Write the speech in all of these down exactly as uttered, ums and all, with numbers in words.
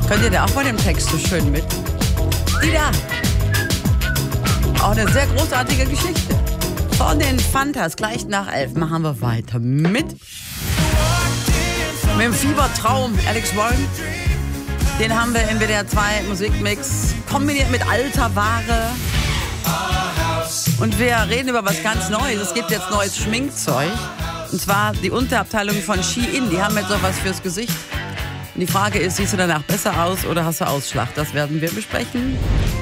Könnt ihr da auch bei dem Text so schön mit? Die da. Auch eine sehr großartige Geschichte. Von den Fantas, gleich nach elf, machen wir weiter mit. Mit dem Fiebertraum Alex Warren. Den haben wir in W D R zwei Musikmix kombiniert mit alter Ware. Und wir reden über was ganz Neues. Es gibt jetzt neues Schminkzeug. Und zwar die Unterabteilung von Shein. Die haben jetzt sowas fürs Gesicht. Und die Frage ist, siehst du danach besser aus oder hast du Ausschlag? Das werden wir besprechen.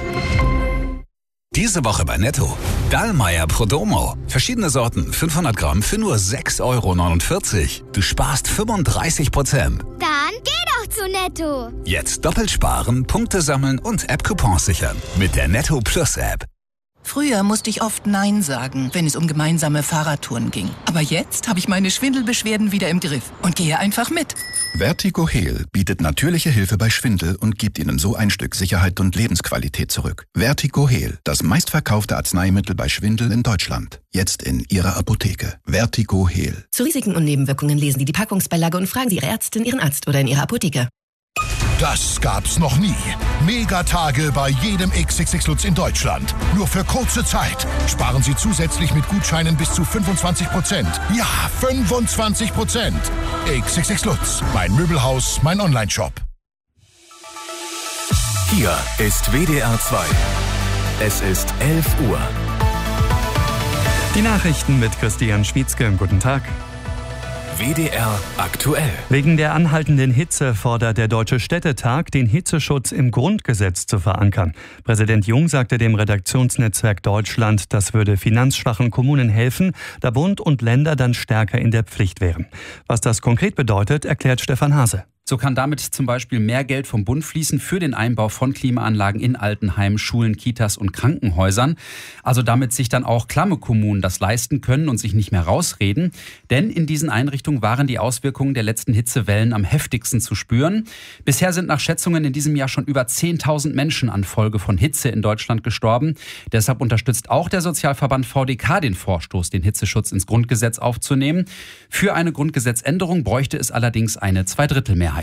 Diese Woche bei Netto. Dallmayr Prodomo. Verschiedene Sorten, fünfhundert Gramm für nur sechs Euro neunundvierzig. Du sparst fünfunddreißig Prozent. Dann geh doch zu Netto. Jetzt doppelt sparen, Punkte sammeln und App-Coupons sichern. Mit der Netto Plus App. Früher musste ich oft Nein sagen, wenn es um gemeinsame Fahrradtouren ging. Aber jetzt habe ich meine Schwindelbeschwerden wieder im Griff und gehe einfach mit. Vertigo Heal bietet natürliche Hilfe bei Schwindel und gibt Ihnen so ein Stück Sicherheit und Lebensqualität zurück. Vertigo Heal, das meistverkaufte Arzneimittel bei Schwindel in Deutschland. Jetzt in Ihrer Apotheke. Vertigo Heal. Zu Risiken und Nebenwirkungen lesen Sie die Packungsbeilage und fragen Sie Ihre Ärztin, Ihren Arzt oder in Ihrer Apotheke. Das gab's noch nie. Megatage bei jedem X X X Lutz in Deutschland. Nur für kurze Zeit. Sparen Sie zusätzlich mit Gutscheinen bis zu fünfundzwanzig Prozent. Ja, fünfundzwanzig Prozent. X X X Lutz. Mein Möbelhaus, mein Onlineshop. Hier ist W D R zwei. Es ist elf Uhr. Die Nachrichten mit Christian Schmietzke. Guten Tag. W D R aktuell. Wegen der anhaltenden Hitze fordert der Deutsche Städtetag, den Hitzeschutz im Grundgesetz zu verankern. Präsident Jung sagte dem Redaktionsnetzwerk Deutschland, das würde finanzschwachen Kommunen helfen, da Bund und Länder dann stärker in der Pflicht wären. Was das konkret bedeutet, erklärt Stefan Hase. So kann damit zum Beispiel mehr Geld vom Bund fließen für den Einbau von Klimaanlagen in Altenheimen, Schulen, Kitas und Krankenhäusern. Also damit sich dann auch klamme Kommunen das leisten können und sich nicht mehr rausreden. Denn in diesen Einrichtungen waren die Auswirkungen der letzten Hitzewellen am heftigsten zu spüren. Bisher sind nach Schätzungen in diesem Jahr schon über zehntausend Menschen an Folge von Hitze in Deutschland gestorben. Deshalb unterstützt auch der Sozialverband V D K den Vorstoß, den Hitzeschutz ins Grundgesetz aufzunehmen. Für eine Grundgesetzänderung bräuchte es allerdings eine Zweidrittelmehrheit.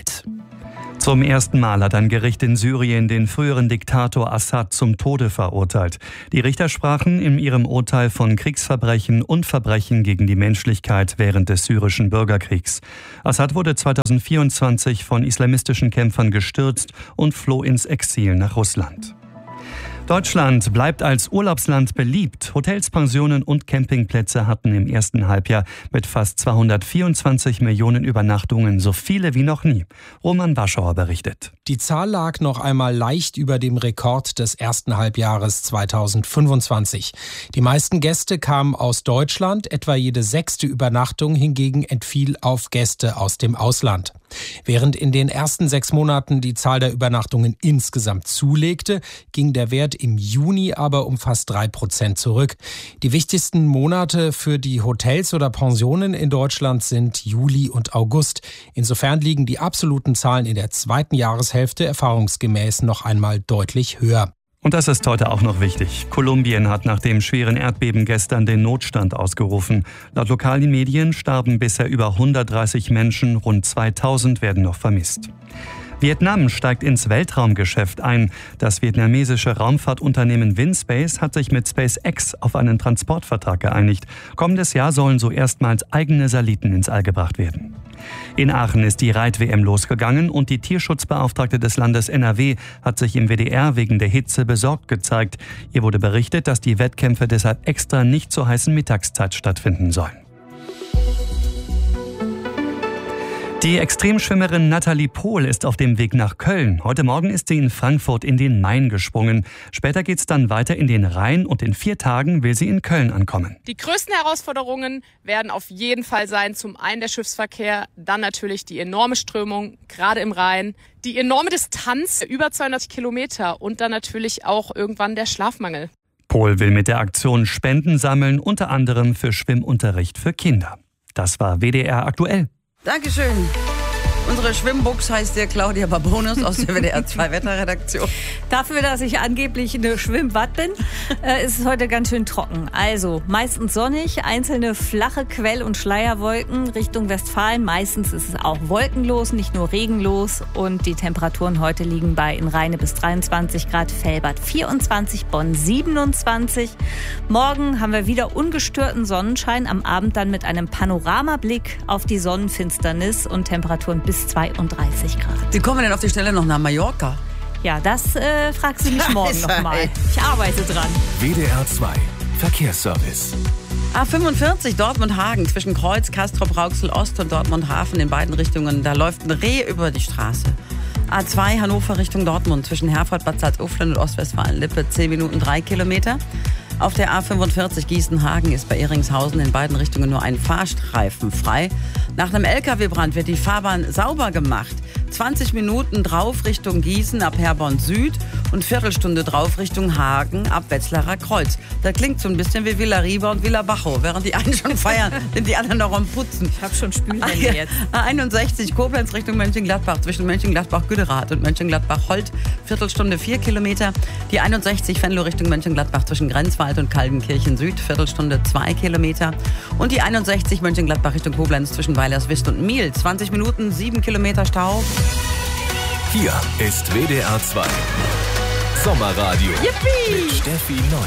Zum ersten Mal hat ein Gericht in Syrien den früheren Diktator Assad zum Tode verurteilt. Die Richter sprachen in ihrem Urteil von Kriegsverbrechen und Verbrechen gegen die Menschlichkeit während des syrischen Bürgerkriegs. Assad wurde zweitausendvierundzwanzig von islamistischen Kämpfern gestürzt und floh ins Exil nach Russland. Deutschland bleibt als Urlaubsland beliebt. Hotels, Pensionen und Campingplätze hatten im ersten Halbjahr mit fast zweihundertvierundzwanzig Millionen Übernachtungen so viele wie noch nie. Roman Warschauer berichtet. Die Zahl lag noch einmal leicht über dem Rekord des ersten Halbjahres zweitausendfünfundzwanzig. Die meisten Gäste kamen aus Deutschland, etwa jede sechste Übernachtung hingegen entfiel auf Gäste aus dem Ausland. Während in den ersten sechs Monaten die Zahl der Übernachtungen insgesamt zulegte, ging der Wert im Juni aber um fast drei Prozent zurück. Die wichtigsten Monate für die Hotels oder Pensionen in Deutschland sind Juli und August. Insofern liegen die absoluten Zahlen in der zweiten Jahreshälfte erfahrungsgemäß noch einmal deutlich höher. Und das ist heute auch noch wichtig. Kolumbien hat nach dem schweren Erdbeben gestern den Notstand ausgerufen. Laut lokalen Medien starben bisher über hundertdreißig Menschen, rund zweitausend werden noch vermisst. Vietnam steigt ins Weltraumgeschäft ein. Das vietnamesische Raumfahrtunternehmen Vinspace hat sich mit SpaceX auf einen Transportvertrag geeinigt. Kommendes Jahr sollen so erstmals eigene Satelliten ins All gebracht werden. In Aachen ist die Reit-W M losgegangen und die Tierschutzbeauftragte des Landes N R W hat sich im W D R wegen der Hitze besorgt gezeigt. Ihr wurde berichtet, dass die Wettkämpfe deshalb extra nicht zur heißen Mittagszeit stattfinden sollen. Die Extremschwimmerin Nathalie Pohl ist auf dem Weg nach Köln. Heute Morgen ist sie in Frankfurt in den Main gesprungen. Später geht es dann weiter in den Rhein und in vier Tagen will sie in Köln ankommen. Die größten Herausforderungen werden auf jeden Fall sein, zum einen der Schiffsverkehr, dann natürlich die enorme Strömung, gerade im Rhein, die enorme Distanz, über zweihundert Kilometer und dann natürlich auch irgendwann der Schlafmangel. Pohl will mit der Aktion Spenden sammeln, unter anderem für Schwimmunterricht für Kinder. Das war W D R aktuell. Dankeschön. Unsere Schwimmbuchs heißt der Claudia Babonus aus der W D R zwei Wetterredaktion. Dafür, dass ich angeblich eine Schwimmwatt bin, äh, ist es heute ganz schön trocken. Also meistens sonnig, einzelne flache Quell- und Schleierwolken Richtung Westfalen. Meistens ist es auch wolkenlos, nicht nur regenlos. Und die Temperaturen heute liegen bei in Rheine bis dreiundzwanzig Grad, Velbert vierundzwanzig, Bonn siebenundzwanzig. Morgen haben wir wieder ungestörten Sonnenschein, am Abend dann mit einem Panoramablick auf die Sonnenfinsternis und Temperaturen bis zweiunddreißig Grad. Wie kommen wir denn auf die Stelle noch nach Mallorca? Ja, das äh, fragst du mich morgen nochmal. Ich arbeite dran. W D R zwei Verkehrsservice. A fünfundvierzig Dortmund-Hagen zwischen Kreuz, Castrop, Rauxel Ost und Dortmund-Hafen in beiden Richtungen. Da läuft ein Reh über die Straße. A zwei Hannover Richtung Dortmund zwischen Herford, Bad Salzuflen und Ostwestfalen-Lippe zehn Minuten drei Kilometer. Auf der A fünfundvierzig Gießen-Hagen ist bei Ehringshausen in beiden Richtungen nur ein Fahrstreifen frei. Nach einem L K W-Brand wird die Fahrbahn sauber gemacht. zwanzig Minuten drauf Richtung Gießen ab Herborn Süd und Viertelstunde drauf Richtung Hagen ab Wetzlarer Kreuz. Das klingt so ein bisschen wie Villa Riba und Villa Bajo. Während die einen schon feiern, sind die anderen noch am Putzen. Ich habe schon Spülhände jetzt. A einundsechzig Koblenz Richtung Mönchengladbach zwischen Mönchengladbach-Güderath und Mönchengladbach-Holt. Viertelstunde vier Kilometer. Die einundsechzig Venlo Richtung Mönchengladbach zwischen Grenzwald und Kaldenkirchen Süd. Viertelstunde zwei Kilometer. Und die einundsechzig Mönchengladbach Richtung Koblenz zwischen Weilerswist und Miel. zwanzig Minuten, sieben Kilometer Stau. Hier ist W D R zwei Sommerradio. Yippie! Mit Steffi Neu.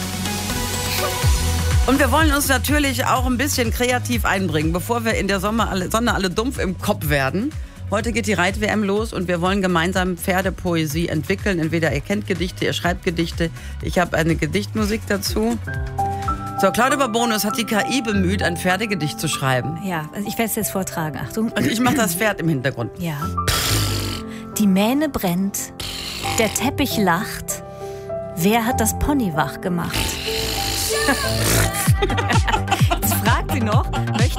Und wir wollen uns natürlich auch ein bisschen kreativ einbringen, bevor wir in der Sommer alle, Sonne alle dumpf im Kopf werden. Heute geht die Reit-W M los und wir wollen gemeinsam Pferdepoesie entwickeln. Entweder ihr kennt Gedichte, ihr schreibt Gedichte. Ich habe eine Gedichtmusik dazu. So, Claudia Babonus hat die K I bemüht, ein Pferdegedicht zu schreiben. Ja, also ich werde es jetzt vortragen. Achtung. Und ich mache das Pferd im Hintergrund. Ja. Die Mähne brennt, der Teppich lacht. Wer hat das Pony wach gemacht? Jetzt fragt sie noch, möchte